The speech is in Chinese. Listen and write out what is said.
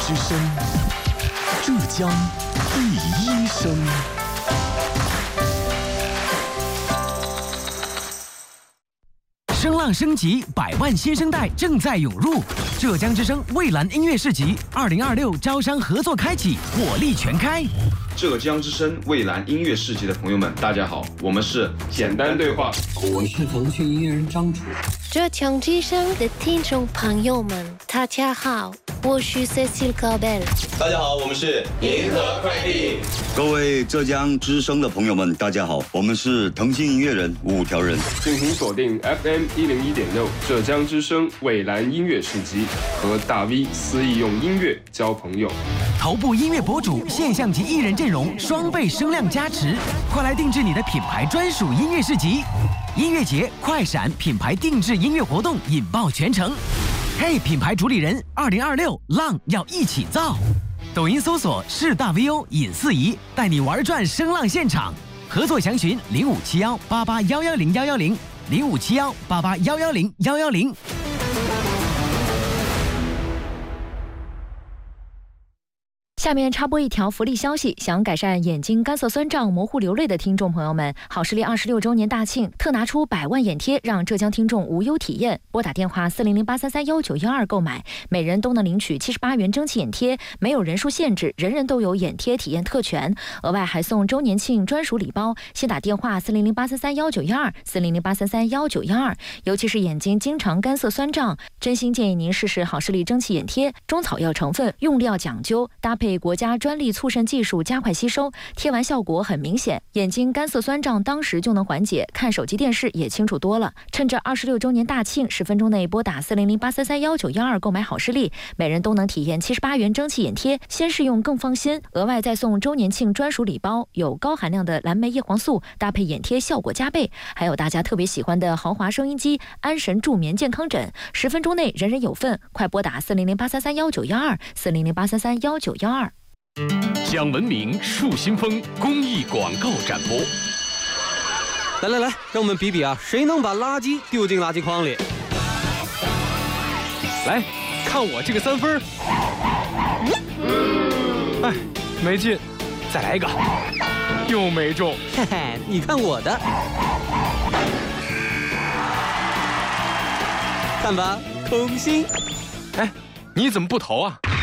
之声，浙江第一声。声浪升级，100万新生代正在涌入。浙江之声蔚蓝音乐市集2026招商合作开启，火力全开。 浙江之声蔚蓝音乐市集的朋友们，大家好，我们是简单对话， 我是腾讯音乐人张楚。 浙江之声的听众朋友们，大家好，我是 Cecile Cabel。 大家好，我们是银河快递。 各位浙江之声的朋友们，大家好，我们是腾讯音乐人5条人。 敬请锁定 FM 101.6浙江之声蔚蓝音乐市集，和大 V 肆意用音乐交朋友。 头部音乐博主、现象级艺人阵容双倍声量加持，快来定制你的品牌专属音乐市集！音乐节快闪品牌定制音乐活动引爆全城。嘿，品牌主理人，2026浪要一起造！抖音搜索是大 VO 尹四仪，带你玩转声浪现场。合作详询0571881101057188110110。 下面插播一条福利消息，想改善眼睛干涩酸胀、模糊流泪的听众朋友们，好视力26周年大庆特拿出100万眼贴，让浙江听众无忧体验。拨打电话40083319912购买，每人都能领取78元蒸汽眼贴，没有人数限制，人人都有眼贴体验特权。额外还送周年庆专属礼包，先打电话40083319912，40083319912。尤其是眼睛经常干涩酸胀，真心建议您试试好视力蒸汽眼贴，中草药成分，用料讲究，搭配国家专利促渗技术加快吸收，贴完效果很明显，眼睛干涩酸胀当时就能缓解，看手机电视也清楚多了。趁着26周年大庆，10分钟内拨打40083319912购买好视力，每人都能体验78元蒸汽眼贴，先试用更放心。额外再送周年庆专属礼包，有高含量的蓝莓叶黄素，搭配眼贴效果加倍，还有大家特别喜欢的豪华收音机、安神助眠健康枕。10分钟内人人有份，快拨打40083319912，40083319912。 讲文明树新风公益广告展播。 来，让我们比比啊，谁能把垃圾丢进垃圾筐里？ 来看我这个3分。哎，没进，再来一个，又没中。 嘿嘿，你看我的，看吧，空心。 哎，你怎么不投啊？